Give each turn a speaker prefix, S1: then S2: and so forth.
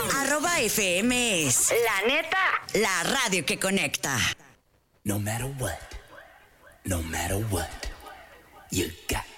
S1: @FM es la neta, la radio que conecta.
S2: No matter what, you got